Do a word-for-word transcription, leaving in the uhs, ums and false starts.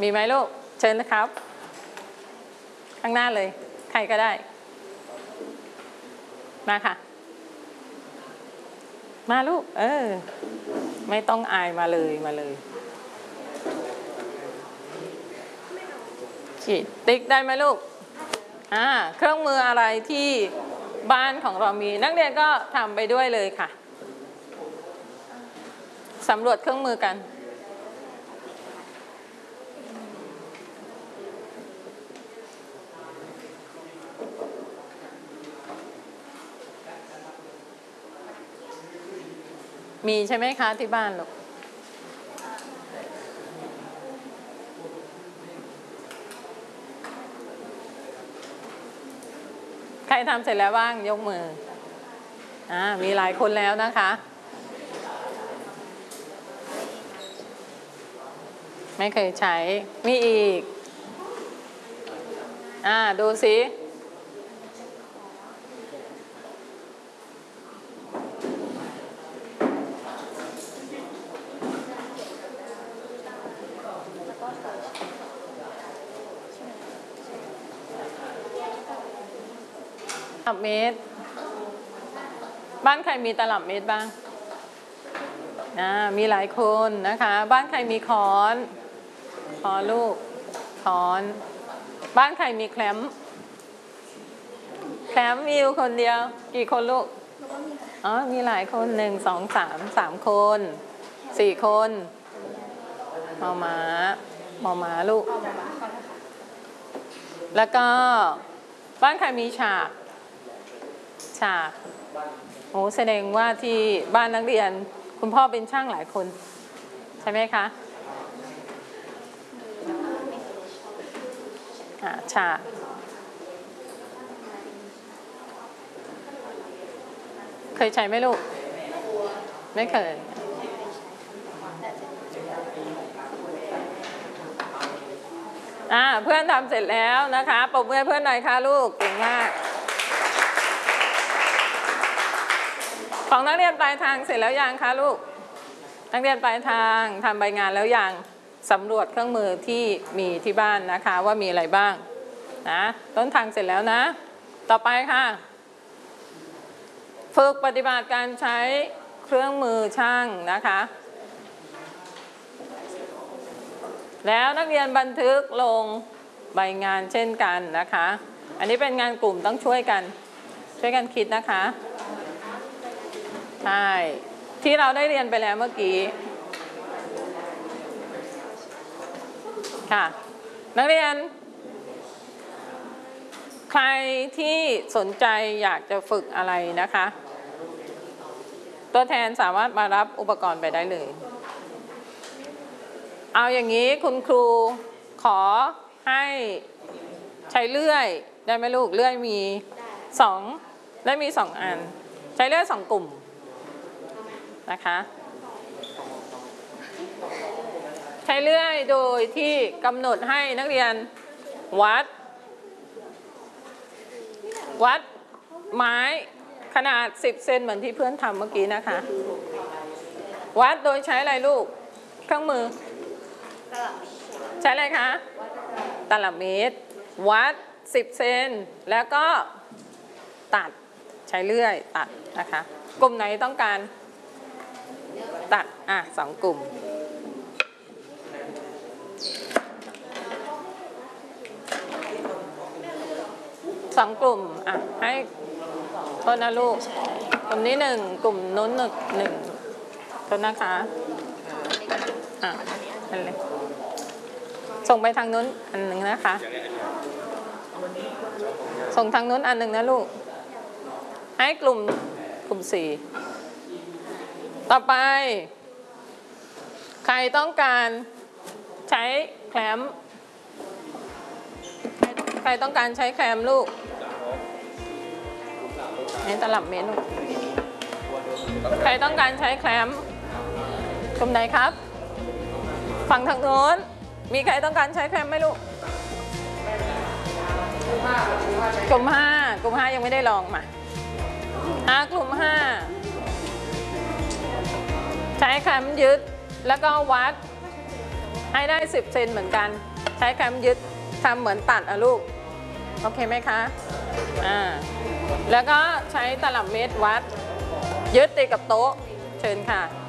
มีไหมลูกเชิญนะครับข้างหน้าเลยใครก็ได้มาค่ะมาลูกเออไม่ต้องอายมาเลยมาเลยฉีดติ๊กได้ไหมลูกอ่าเครื่องมืออะไรที่บ้านของเรามีนักเรียนก็ทำไปด้วยเลยค่ะสำรวจเครื่องมือกันมีใช่ไหมคะที่บ้านลูกใครทำเสร็จแล้วบ้างยกมืออ่ามีหลายคนแล้วนะคะไม่เคยใช้มีอีกอ่าดูสิตลับเมตรบ้านใครมีตลับเมตรบ้างอ่ามีหลายคนนะคะบ้านใครมีค้อนขอลูกค้อนบ้านใครมีแคลมแคลมมีอยู่คนเดียวกี่คนลูกอ๋อมีหลายคนหนึ่งสองสามสามคนสี่คนหมอหมาหมอหมาลูกแล้วก็บ้านใครมีฉากฉากโอ้แสดงว่าที่บ้านนักเรียนคุณพ่อเป็นช่างหลายคนใช่ไหมคะอ่าฉากเคยใช้ไหมลูกไม่เคยอ่าเพื่อนทำเสร็จแล้วนะคะปรบมือให้เพื่อนหน่อยค่ะลูกเก่งมากของนักเรียนปลายทางเสร็จแล้วยังคะลูกนักเรียนปลายทางทำใบงานแล้วยังสำรวจเครื่องมือที่มีที่บ้านนะคะว่ามีอะไรบ้างนะต้นทางเสร็จแล้วนะต่อไปค่ะฝึกปฏิบัติการใช้เครื่องมือช่างนะคะแล้วนักเรียนบันทึกลงใบงานเช่นกันนะคะอันนี้เป็นงานกลุ่มต้องช่วยกันช่วยกันคิดนะคะใช่ที่เราได้เรียนไปแล้วเมื่อกี้ค่ะนักเรียนใครที่สนใจอยากจะฝึกอะไรนะคะตัวแทนสามารถมารับอุปกรณ์ไปได้เลยเอาอย่างนี้คุณครูขอให้ใช้เลื่อยได้ไหมลูกเลื่อยมีสองได้มีสองอันใช้เลื่อยสองกลุ่มนะคะใช้เลื่อยโดยที่กำหนดให้นักเรียนวัดวัดไม้ขนาดสิบเซนเหมือนที่เพื่อนทำเมื่อกี้นะคะวัดโดยใช้อะไรลูกเครื่องมือใช้อะไรคะตลับเมตรวัดสิบเซนแล้วก็ตัดใช้เลื่อยตัดนะคะกลุ่มไหนต้องการตัดอ่ะสองกลุ่มสองกลุ่มอ่ะให้โทษนะลูกกลุ่มนี้หนึ่งกลุ่มนู้นหนึ่งหนึ่งโทษนะคะอ่ะอันเลยส่งไปทางนู้นอันหนึ่งนะคะส่งทางนู้นอันหนึ่งนะลูกให้กลุ่มกลุ่มสี่ต่อไปใครต้องการใช้แคลมใครต้องการใช้แคลมลูกนี่ตลับเมตรใครต้องการใช้แคลมกลุ่มไหนครับฝั่งทางโน้นมีใครต้องการใช้แคลมไหมลูกกลุ่มห้ากลุ่มห้ายังไม่ได้ลองมาอ่ากลุ่มห้าใช้แคลมยึดแล้วก็วัดให้ได้สิบเซนเหมือนกันช้แคมยึดทำเหมือนตัดอะลูกโอเคไหมคะอ่าแล้วก็ใช้ตลับเมตรวัดยึดติดกับโต๊ะเชิญค่ะ